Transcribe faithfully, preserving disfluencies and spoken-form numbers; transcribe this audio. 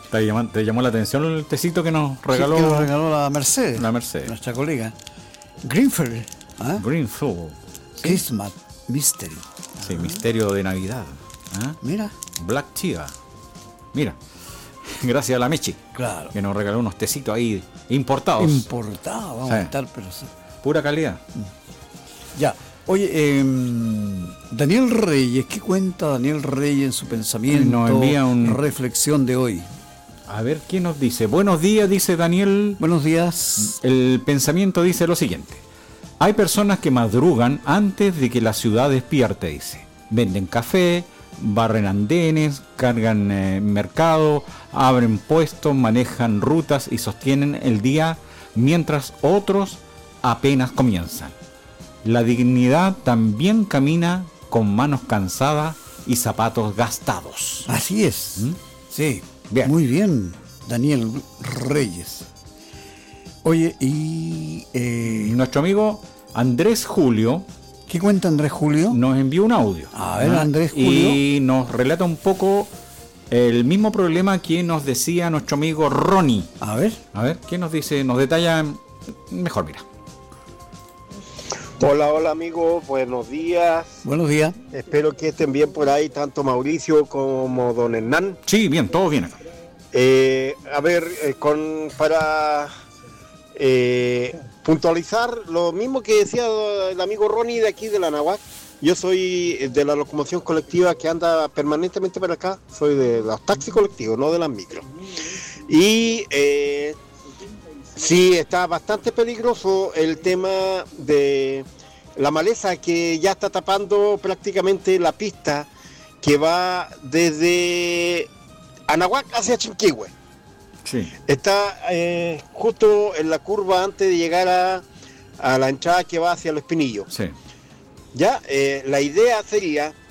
¿Te llamó, ¿Te llamó la atención el tecito que nos regaló? Sí, que nos regaló la Mercedes. La Mercedes. Nuestra colega. Greenfield. ¿eh? Greenfield. Christmas Mystery. Sí, ah. Misterio de Navidad. ¿eh? Mira. Black Chiva. Mira. Gracias a la Mechi. Claro. Que nos regaló unos tecitos ahí importados. Importados, vamos sí. a estar, pero sí. Pura calidad. Ya. Oye, eh, Daniel Reyes, ¿qué cuenta Daniel Reyes en su pensamiento, nos envía un... reflexión de hoy? A ver, ¿qué nos dice? Buenos días, dice Daniel. Buenos días. El pensamiento dice lo siguiente. Hay personas que madrugan antes de que la ciudad despierte, dice. Venden café, barren andenes, cargan eh, mercado, abren puestos, manejan rutas y sostienen el día mientras otros apenas comienzan. La dignidad también camina con manos cansadas y zapatos gastados. Así es. ¿Mm? Sí, bien. Muy bien, Daniel Reyes. Oye, y... Eh... nuestro amigo Andrés Julio... ¿Qué cuenta Andrés Julio? Nos envió un audio. A ver, ¿no? Andrés Julio. Y nos relata un poco el mismo problema que nos decía nuestro amigo Ronnie. A ver. A ver, ¿qué nos dice? Nos detalla mejor, mira. Hola, hola amigos, buenos días. Buenos días. Espero que estén bien por ahí, tanto Mauricio como don Hernán. Sí, bien, todo bien acá. Eh, a ver, eh, con para eh, puntualizar lo mismo que decía el amigo Ronnie de aquí de la Nahuac. Yo soy de la locomoción colectiva que anda permanentemente para acá, soy de los taxis colectivos, no de las micros. Y eh, sí, está bastante peligroso el tema de la maleza que ya está tapando prácticamente la pista que va desde Anahuac hacia Chinquihue. Sí. Está eh, justo en la curva antes de llegar a, a la entrada que va hacia Los Pinillos. Sí. Ya, eh, la idea sería